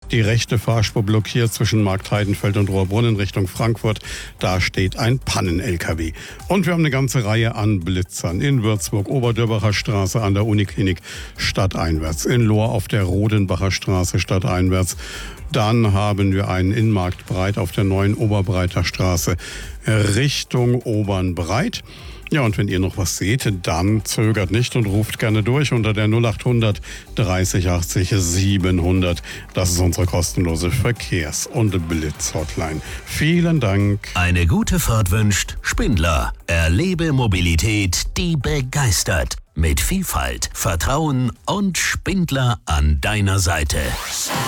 Die rechte Fahrspur blockiert zwischen Marktheidenfeld und Rohrbrunn in Richtung Frankfurt. Da steht ein Pannen-LKW. Und wir haben eine ganze Reihe an Blitzern. In Würzburg, Oberdörbacher Straße an der Uniklinik stadteinwärts. In Lohr auf der Rodenbacher Straße stadteinwärts. Dann haben wir einen in Marktbreit auf der neuen Oberbreiter Straße Richtung Obernbreit. Ja, und wenn ihr noch was seht, dann zögert nicht und ruft gerne durch unter der 0800 30 80 700. Das ist unsere kostenlose Verkehrs- und Blitz-Hotline. Vielen Dank. Eine gute Fahrt wünscht Spindler. Erlebe Mobilität, die begeistert. Mit Vielfalt, Vertrauen und Spindler an deiner Seite.